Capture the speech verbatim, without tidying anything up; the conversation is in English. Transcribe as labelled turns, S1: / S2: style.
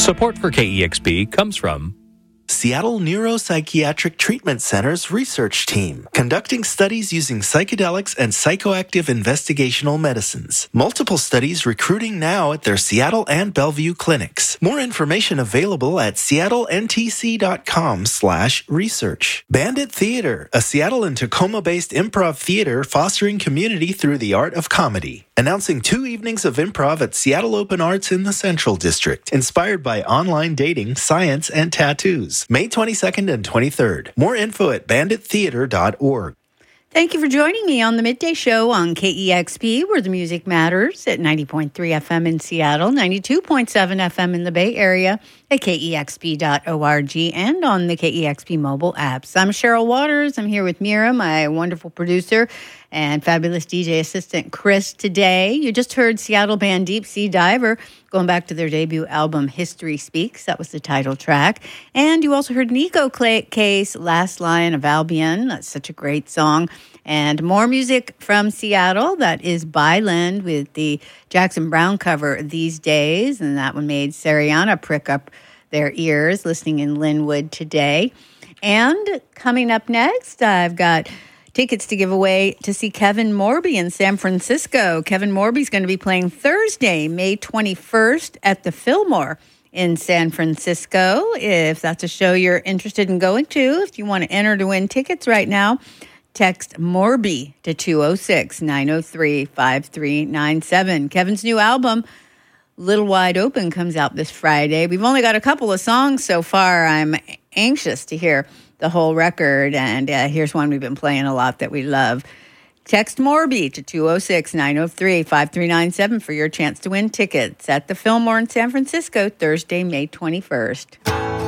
S1: Support for K E X P comes from
S2: Seattle Neuropsychiatric Treatment Center's research team, conducting studies using psychedelics and psychoactive investigational medicines. Multiple studies recruiting now at their Seattle and Bellevue clinics. More information available at seattlentc.com slash research. Bandit Theater, a Seattle and Tacoma-based improv theater fostering community through the art of comedy. Announcing two evenings of improv at Seattle Open Arts in the Central District, inspired by online dating, science, and tattoos. May twenty-second and twenty-third. More info at bandit theater dot org.
S3: Thank you for joining me on the Midday Show on K E X P, where the music matters, at ninety point three F M in Seattle, ninety-two point seven F M in the Bay Area, at K E X P dot org, and on the K E X P mobile apps. I'm Cheryl Waters. I'm here with Mira, my wonderful producer, and fabulous D J assistant Chris today. You just heard Seattle band Deep Sea Diver, going back to their debut album, History Speaks. That was the title track. And you also heard Nico Case, Last Lion of Albion. That's such a great song. And more music from Seattle. That is Byland with the Jackson Browne cover, These Days. And that one made Sariana prick up their ears listening in Linwood today. And coming up next, I've got tickets to give away to see Kevin Morby in San Francisco. Kevin Morby's going to be playing Thursday, May twenty-first at the Fillmore in San Francisco. If that's a show you're interested in going to, if you want to enter to win tickets right now, text Morby to two oh six, nine oh three, five three nine seven. Kevin's new album, Little Wide Open, comes out this Friday. We've only got a couple of songs so far. I'm anxious to hear the whole record, and uh, here's one we've been playing a lot that we love. Text Morby to two oh six, nine oh three, five three nine seven for your chance to win tickets at the Fillmore in San Francisco, Thursday, May twenty-first.